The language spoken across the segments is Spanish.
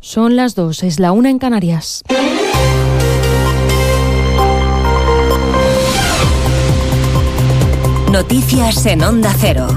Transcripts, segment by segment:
Son las 2, es la 1 en Canarias. Noticias en Onda Cero.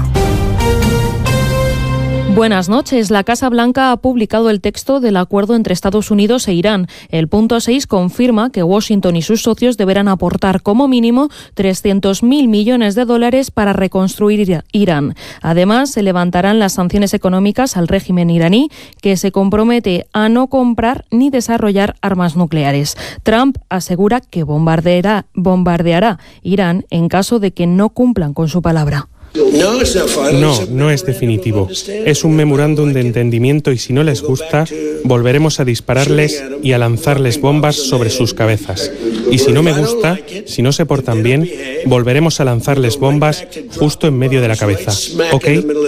Buenas noches. La Casa Blanca ha publicado el texto del acuerdo entre Estados Unidos e Irán. El punto 6 confirma que Washington y sus socios deberán aportar como mínimo $300.000 millones para reconstruir Irán. Además, se levantarán las sanciones económicas al régimen iraní, que se compromete a no comprar ni desarrollar armas nucleares. Trump asegura que bombardeará Irán en caso de que no cumplan con su palabra. No es definitivo. Es un memorándum de entendimiento y si no les gusta, volveremos a dispararles y a lanzarles bombas sobre sus cabezas. Y si no me gusta, si no se portan bien, volveremos a lanzarles bombas justo en medio de la cabeza. ¿Ok?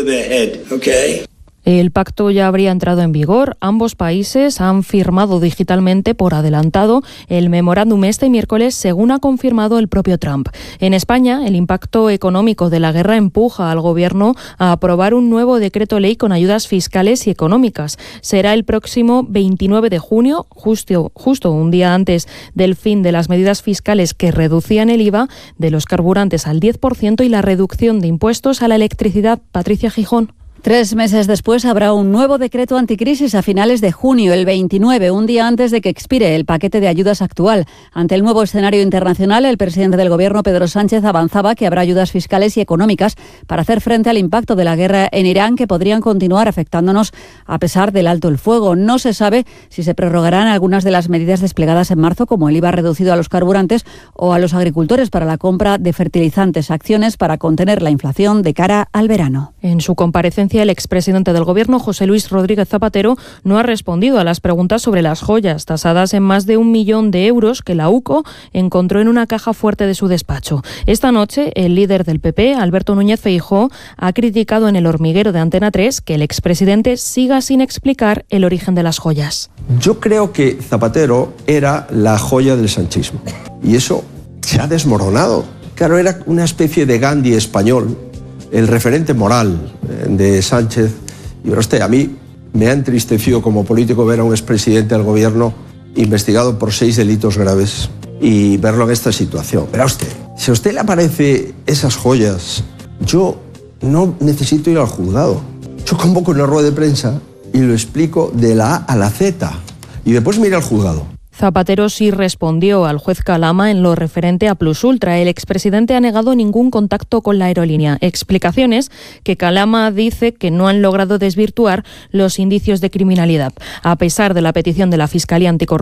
El pacto ya habría entrado en vigor. Ambos países han firmado digitalmente por adelantado el memorándum este miércoles, según ha confirmado el propio Trump. En España, el impacto económico de la guerra empuja al Gobierno a aprobar un nuevo decreto ley con ayudas fiscales y económicas. Será el próximo 29 de junio, justo un día antes del fin de las medidas fiscales que reducían el IVA de los carburantes al 10% y la reducción de impuestos a la electricidad. Patricia Gijón. 3 meses después habrá un nuevo decreto anticrisis a finales de junio, el 29, un día antes de que expire el paquete de ayudas actual. Ante el nuevo escenario internacional, el presidente del Gobierno, Pedro Sánchez, avanzaba que habrá ayudas fiscales y económicas para hacer frente al impacto de la guerra en Irán, que podrían continuar afectándonos a pesar del alto el fuego. No se sabe si se prorrogarán algunas de las medidas desplegadas en marzo, como el IVA reducido a los carburantes o a los agricultores para la compra de fertilizantes, acciones para contener la inflación de cara al verano. En su comparecencia, el expresidente del Gobierno, José Luis Rodríguez Zapatero, no ha respondido a las preguntas sobre las joyas, tasadas en más de 1 millón de euros, que la UCO encontró en una caja fuerte de su despacho. Esta noche, el líder del PP, Alberto Núñez Feijóo, ha criticado en El Hormiguero de Antena 3 que el expresidente siga sin explicar el origen de las joyas. Yo creo que Zapatero era la joya del sanchismo y eso se ha desmoronado. Claro, era una especie de Gandhi español, el referente moral de Sánchez. Y a mí me ha entristecido como político ver a un expresidente del Gobierno investigado por 6 delitos graves y verlo en esta situación. Verá usted, si a usted le aparece esas joyas, yo no necesito ir al juzgado. Yo convoco una rueda de prensa y lo explico de la A a la Z y después mira al juzgado. Zapatero sí respondió al juez Calama en lo referente a Plus Ultra. El expresidente ha negado ningún contacto con la aerolínea. Explicaciones que Calama dice que no han logrado desvirtuar los indicios de criminalidad. A pesar de la petición de la Fiscalía Anticorrupción